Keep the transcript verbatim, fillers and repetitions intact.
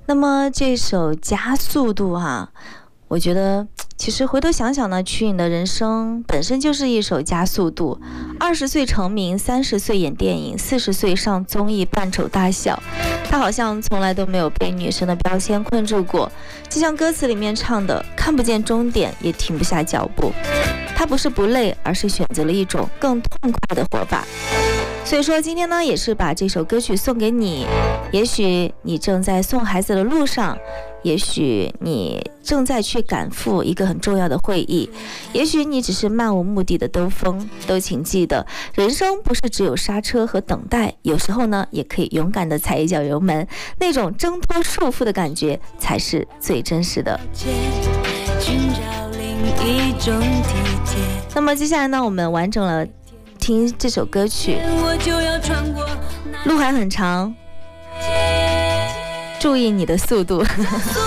那么这首加速度哈、啊，我觉得其实回头想想呢，瞿颖的人生本身就是一首加速度。二十岁成名，三十岁演电影，四十岁上综艺扮丑大笑，他好像从来都没有被女生的标签困住过。就像歌词里面唱的，看不见终点，也停不下脚步。他不是不累，而是选择了一种更痛快的活法。所以说今天呢，也是把这首歌曲送给你。也许你正在送孩子的路上，也许你正在去赶赴一个很重要的会议，也许你只是漫无目的的兜风，都请记得，人生不是只有刹车和等待，有时候呢，也可以勇敢的踩一脚油门，那种挣脱束缚的感觉才是最真实的。那么接下来呢，我们完整了听这首歌曲，路还很长，注意你的速度。